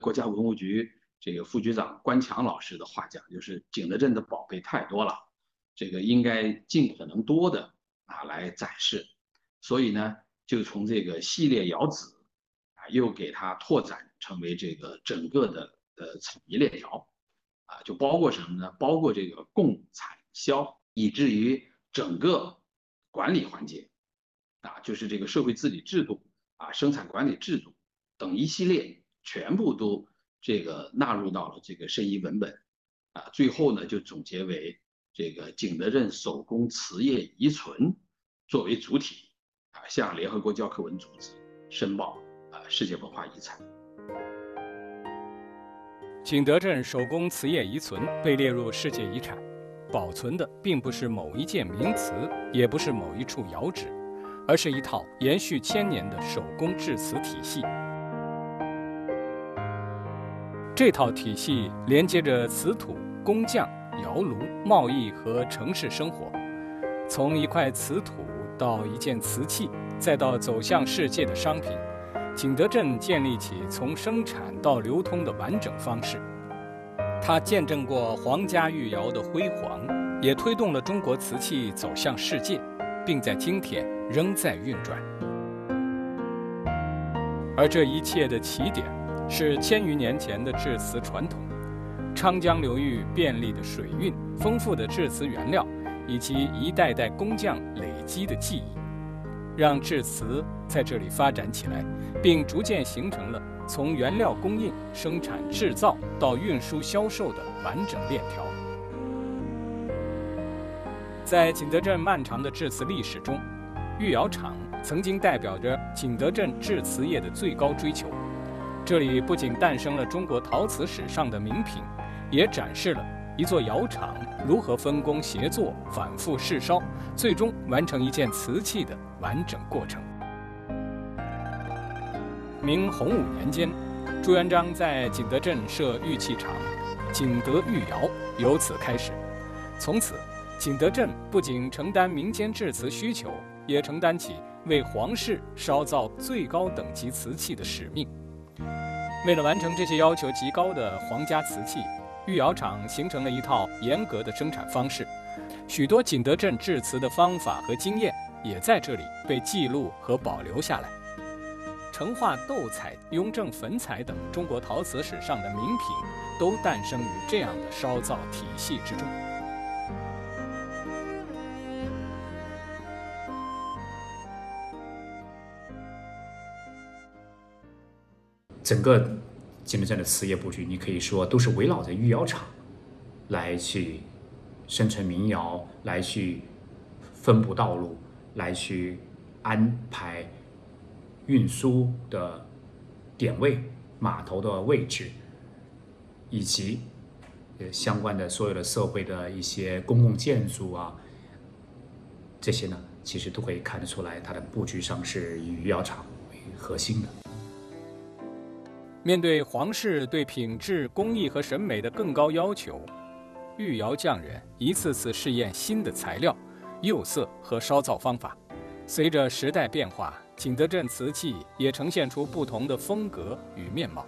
国家文物局这个副局长关强老师的话讲，就是景德镇的宝贝太多了，这个应该尽可能多的来展示。所以呢，就从这个系列窑址又给它拓展成为这个整个的产业链条就包括什么呢？包括这个供产销，以至于整个管理环节就是这个社会治理制度生产管理制度等一系列全部都这个纳入到了这个申遗文本最后呢就总结为这个景德镇手工瓷业遗存作为主体向联合国教科文组织申报世界文化遗产。 景德镇手工瓷业遗存被列入世界遗产，保存的并不是某一件名瓷，也不是某一处窑址，而是一套延续1000年的手工制瓷体系。这套体系连接着瓷土、工匠、窑炉、贸易和城市生活，从一块瓷土到一件瓷器，再到走向世界的商品，景德镇建立起从生产到流通的完整方式。它见证过皇家御窑的辉煌，也推动了中国瓷器走向世界，并在今天仍在运转。而这一切的起点是1000余年前的制瓷传统，昌江流域便利的水运、丰富的制瓷原料，以及一代代工匠累积的技艺，让制瓷在这里发展起来，并逐渐形成了从原料供应、生产、制造到运输、销售的完整链条。在景德镇漫长的制瓷历史中，御窑厂曾经代表着景德镇制瓷业的最高追求。这里不仅诞生了中国陶瓷史上的名品，也展示了一座窑厂如何分工协作、反复试烧，最终完成一件瓷器的完整过程。明洪武年间，朱元璋在景德镇设玉器厂，景德御窑由此开始。从此，景德镇不仅承担民间制瓷需求，也承担起为皇室烧造最高等级瓷器的使命。为了完成这些要求极高的皇家瓷器，御窑厂形成了一套严格的生产方式，许多景德镇制瓷的方法和经验也在这里被记录和保留下来。成化斗彩、雍正粉彩等中国陶瓷史上的名品，都诞生于这样的烧造体系之中。 整个景德镇的瓷业布局，你可以说都是围绕着御窑厂来去生成民窑，来去分布道路，来去安排运输的点位、码头的位置，以及相关的所有的社会的一些公共建筑这些呢，其实都可以看得出来，它的布局上是以御窑厂为核心的。 面对皇室对品质、工艺和审美的更高要求，御窑匠人一次次试验新的材料、釉色和烧造方法。随着时代变化，景德镇瓷器也呈现出不同的风格与面貌。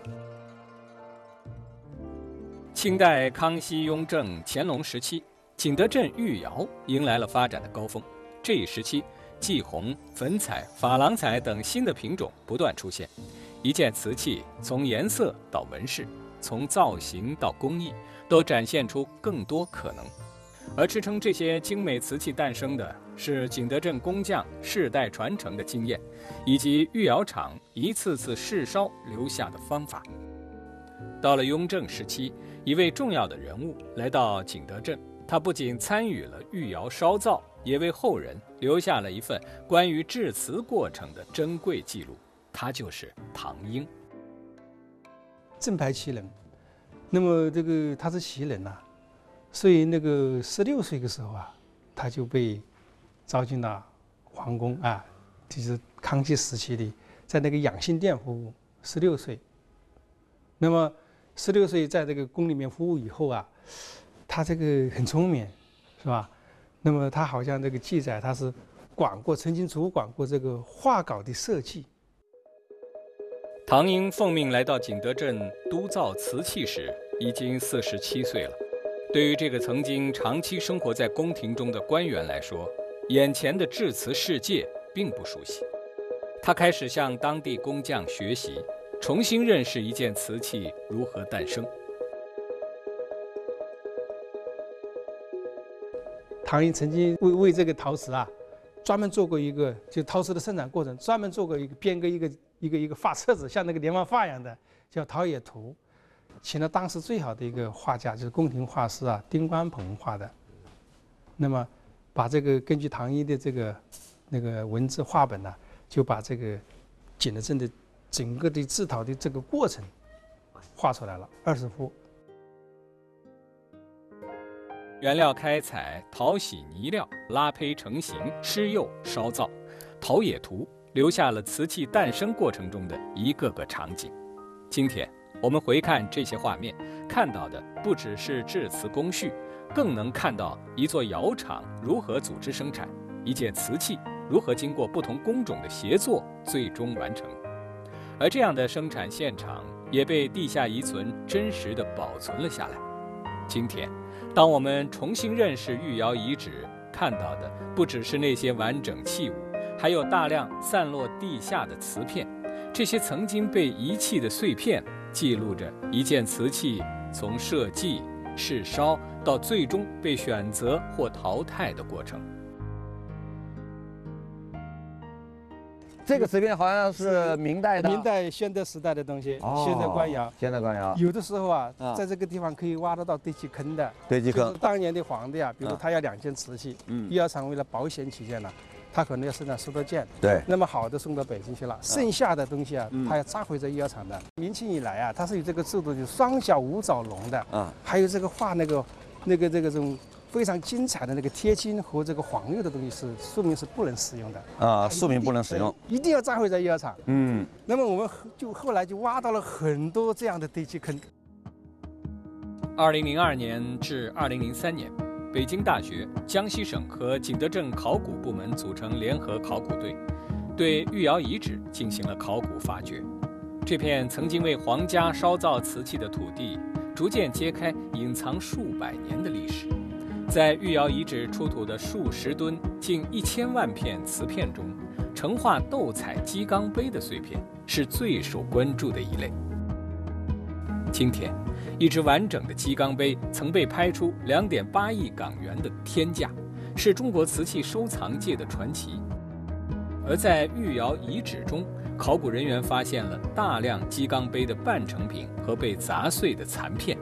清代康熙、雍正、乾隆时期，景德镇御窑迎来了发展的高峰。这一时期，霁红、粉彩、珐琅彩等新的品种不断出现。一件瓷器从颜色到纹饰，从造型到工艺，都展现出更多可能。而支撑这些精美瓷器诞生的是景德镇工匠世代传承的经验，以及御窑厂一次次试烧留下的方法。到了雍正时期，一位重要的人物来到景德镇，他不仅参与了御窑烧造，也为后人留下了一份关于制瓷过程的珍贵记录。他就是唐英。 正牌旗人，那么这个他是旗人所以那个16岁的时候他就被招进了皇宫就是康熙时期里在那个养心殿服务，16岁。那么16岁在这个宫里面服务以后他这个很聪明，是吧？那么他好像这个记载，他是曾经主管过这个画稿的设计。 唐英奉命来到景德镇督造瓷器时，已经47岁了。对于这个曾经长期生活在宫廷中的官员来说，眼前的制瓷世界并不熟悉。他开始向当地工匠学习，重新认识一件瓷器如何诞生。 唐英曾经为这个陶瓷啊，专门做过一个，就陶瓷的生产过程，专门做过编个一个画册子，像那个连环画一样的，叫《陶冶图》，请了当时最好的一个画家，就是宫廷画师啊，丁关鹏画的。那么，把这个根据唐英的这个那个文字画本呢，就把这个景德镇的整个的制陶的这个过程画出来了，20幅。 原料开采、淘洗泥料、拉胚成型、施釉、烧造，陶冶图留下了瓷器诞生过程中的一个个场景。今天我们回看这些画面，看到的不只是制瓷工序，更能看到一座窑厂如何组织生产，一件瓷器如何经过不同工种的协作最终完成。而这样的生产现场也被地下遗存真实地保存了下来。今天当我们重新认识御窑遗址，看到的不只是那些完整器物，还有大量散落地下的瓷片。这些曾经被遗弃的碎片，记录着一件瓷器从设计、试烧到最终被选择或淘汰的过程。 这个瓷片好像是明代的， 明代宣德时代的东西，现代官窑。 现代官窑有的时候啊，在这个地方可以挖得到堆积坑的。 堆积坑， 当年的皇帝啊，比如他要2件瓷器，御窑厂为了保险起见呢，他可能要生产10多件。 对， 那么好的送到北京去了，剩下的东西啊，他要扎回在御窑厂的。明清以来啊，它是有这个制度，就双小五藻龙的还有这个画这种非常精彩的那个贴金和这个黄釉的东西是说明是不能使用的说明不能使用， 一定要扎回在御窑厂。那么我们就后来就挖到了很多这样的堆积坑。 2002年至2003年，北京大学、江西省和景德镇考古部门组成联合考古队，对御窑遗址进行了考古发掘。这片曾经为皇家烧造瓷器的土地，逐渐揭开隐藏数百年的历史。在御窑遗址出土的数十吨、近1000万片瓷片中，成化斗彩鸡缸杯的碎片是最受关注的一类。今天，一只完整的鸡缸杯曾被拍出2.8亿港元的天价，是中国瓷器收藏界的传奇。而在御窑遗址中，考古人员发现了大量鸡缸杯的半成品和被砸碎的残片。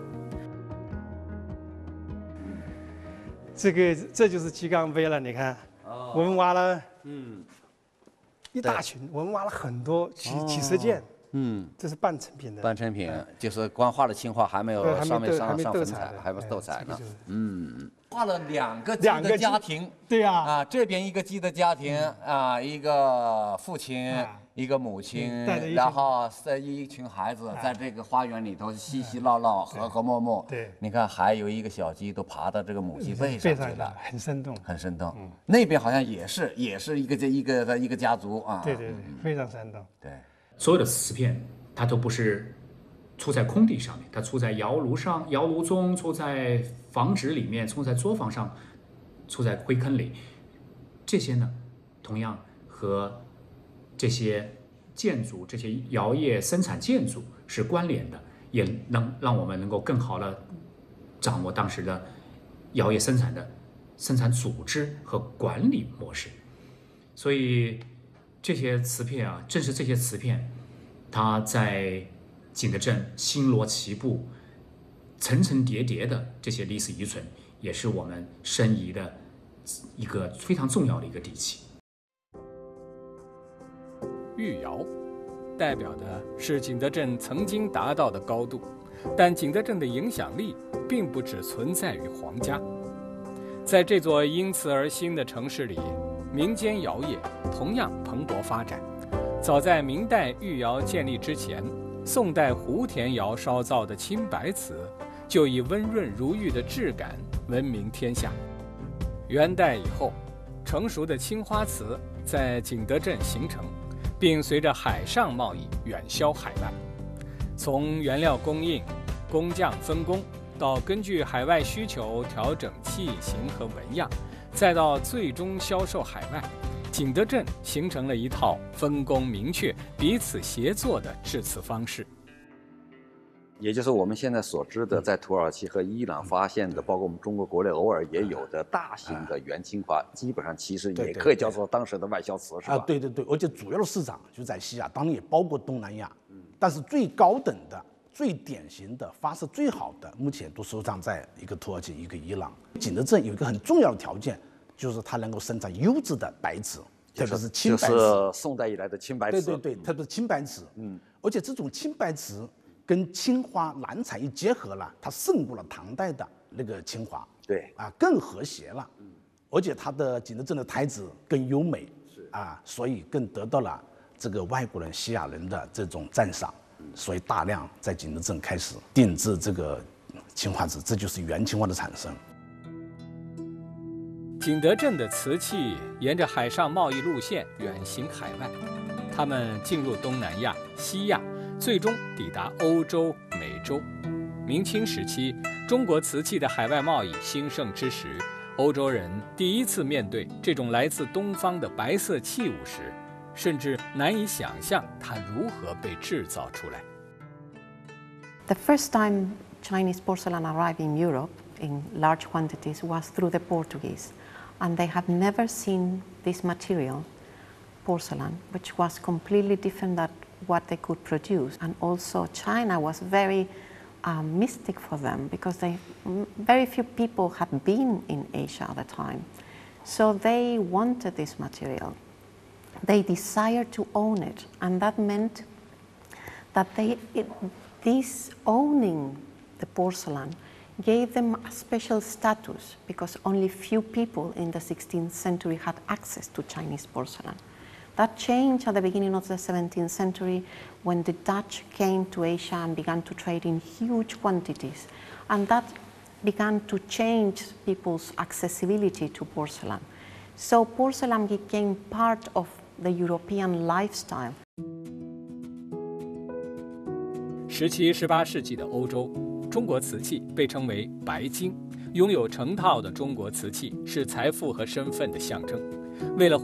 这就是鸡缸杯了，你看，我们挖了一大群，我们挖了很多几十件，这是半成品的。 半成品就是光画了青画，还没有上面上粉彩，还不是斗彩呢。画了2个鸡的家庭， 对呀， 这边一个鸡的家庭一个父亲，一个母亲，然后一群孩子在这个花园里头嬉嬉闹闹，和和睦睦。 对， 你看还有一个小鸡都爬到这个母鸡背上去了， 很生动， 很生动。那边好像也是一个家族啊。 对，非常生动。 对， 所有的瓷片它都不是出在空地上面，它出在窑炉上、窑炉中，出在房址里面，出在作坊上，出在灰坑里。这些呢，同样和这些建筑、这些窑业生产建筑是关联的，也能让我们能够更好的掌握当时的窑业生产的生产组织和管理模式。所以这些瓷片啊，正是这些瓷片，它在景德镇星罗棋布、层层叠叠的这些历史遗存，也是我们申遗的一个非常重要的一个底气。 御窑代表的是景德镇曾经达到的高度，但景德镇的影响力并不只存在于皇家。在这座因此而兴的城市里，民间窑业同样蓬勃发展。早在明代御窑建立之前，宋代胡田窑烧造的青白瓷就以温润如玉的质感闻名天下。元代以后，成熟的青花瓷在景德镇形成， 并随着海上贸易远销海外。从原料供应、工匠分工，到根据海外需求调整器型和纹样，再到最终销售海外，景德镇形成了一套分工明确、彼此协作的制瓷方式。 也就是我们现在所知的，在土耳其和伊朗发现的，包括我们中国国内偶尔也有的大型的元青花，基本上其实也可以叫做当时的外销瓷，是吧？ 对对对，而且主要的市场就在西亚，当然也包括东南亚。但是最高等的、最典型的、发色最好的，目前都收藏在一个土耳其、一个伊朗。景德镇有一个很重要的条件，就是它能够生产优质的白瓷，特别是青白瓷。 就是宋代以来的青白瓷。 对对对，特别是青白瓷。而且这种青白瓷跟青花蓝彩一结合了，它胜过了唐代的那个青花。 对更和谐了。而且它的景德镇的胎质更优美。所以更得到了这个外国人、西亚人的这种赞赏。所以大量在景德镇开始定制这个青花瓷，这就是元青花的产生。 景德镇的瓷器沿着海上贸易路线远行海外，它们进入东南亚、西亚，最终抵达欧洲、美洲。明清时期，中国瓷器的海外贸易兴盛之时，欧洲人第一次面对这种来自东方的白色器物时，甚至难以想象它如何被制造出来。 The first time Chinese porcelain arrived in Europe in large quantities was through the Portuguese, and they have never seen this material, porcelain, which was completely different than what they could produce. And also China was very mystic for them because very few people had been in Asia at the time. So they wanted this material. They desired to own it, and that meant that this owning the porcelain gave them a special status because only few people in the 16th century had access to Chinese porcelain. That changed at the beginning of the 17th century when the Dutch came to Asia and began to trade in huge quantities, and that began to change people's accessibility to porcelain. So porcelain became part of the European lifestyle. 17、18世纪的欧洲，中国瓷器被称为白金，拥有成套的中国瓷器是财富和身份的象征。为了